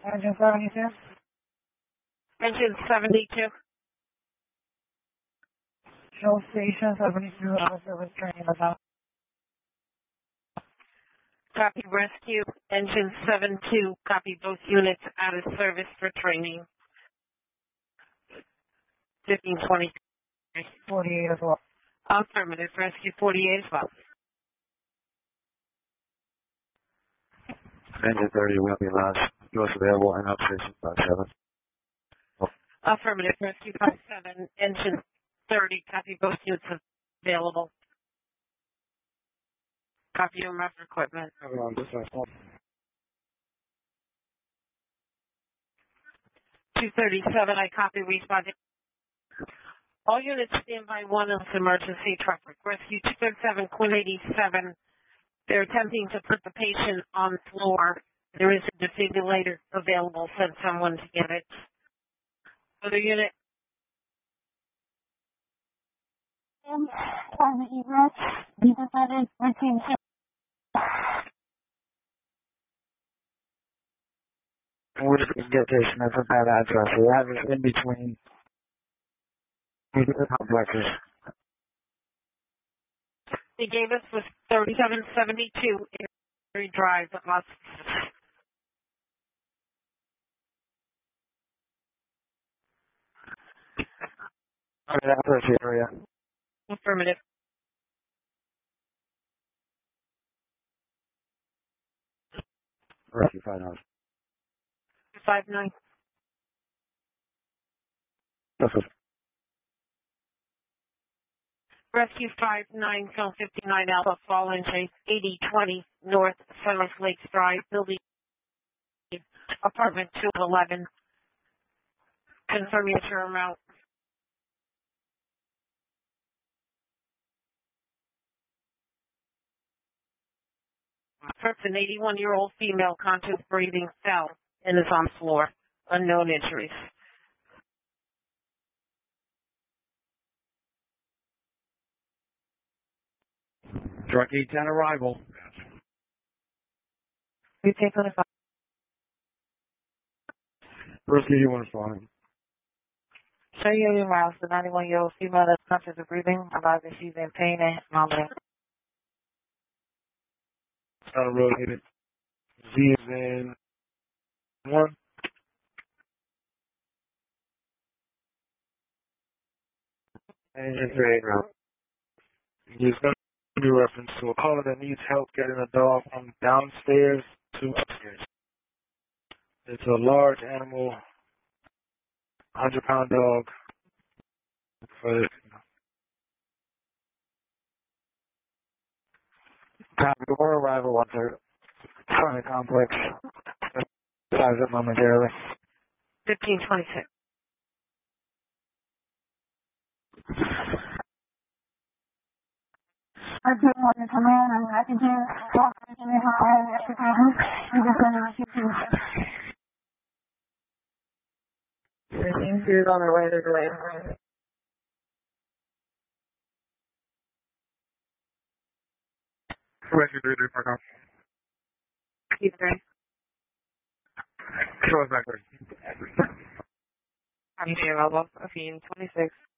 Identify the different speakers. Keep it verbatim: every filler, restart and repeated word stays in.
Speaker 1: Engine seventy-two.
Speaker 2: Engine seventy-two.
Speaker 1: Show station seventy-two, out of service training about.
Speaker 2: Copy rescue. Engine seven two. Copy both units out of service for training. fifteen twenty.
Speaker 1: forty-eight as well.
Speaker 2: Affirmative. Rescue forty-eight as well.
Speaker 3: Engine thirty will be last. U S available and outstation five seven.
Speaker 2: Affirmative. Rescue five seven. Engine thirty. Copy both units available. Copy your rough equipment. two thirty-seven. I copy responding. All units stand by one of emergency traffic. Rescue two thirty-seven, Quinn eighty-seven. They're attempting to put the patient on the floor. There is a defibrillator available. Send someone to get it. Other unit.
Speaker 1: Um, private egress. Be defended. Routine.
Speaker 3: Where did we get patient? That's a bad address. We have it in between the complexes.
Speaker 2: They gave us was thirty-seven seventy-two Erie Drive, Los
Speaker 3: Address area.
Speaker 2: Affirmative.
Speaker 3: Rescue five nine.
Speaker 2: five nine.
Speaker 3: This is
Speaker 2: Rescue five nine, Film fifty-nine Alpha, Fallen Chase, eighty twenty North Sunrise Lakes Drive, building apartment two eleven. Confirm your amount. An eighty-one-year-old female, conscious breathing, fell and is on the floor. Unknown injuries.
Speaker 3: Truck eight ten arrival.
Speaker 1: We take on the five.
Speaker 3: Rescue you want to fly.
Speaker 1: Show you your miles. The ninety-one-year-old female that's conscious of breathing. About that she's in pain and vomiting.
Speaker 3: Out of road headed. Z is in one. Engine three eight route. He's going to be reference to a caller that needs help getting a dog from downstairs to upstairs. It's a large animal, one hundred pound dog. For copy or arrival once they're front of the complex. Size up momentarily.
Speaker 2: fifteen twenty-six.
Speaker 1: I did want to come in and I can do talk to me how I have to go. I'm just going to receive you. Everything is on their way to the way.
Speaker 3: Rescue three three park off.
Speaker 2: Keep going.
Speaker 3: Show us back there.
Speaker 2: I'm available. fifteen twenty-six.